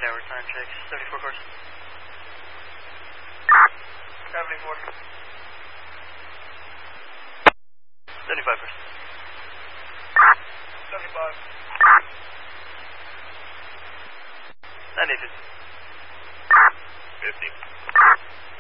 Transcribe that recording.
network time check. 74 course. 74. 75 course. 75. 90 50. 50.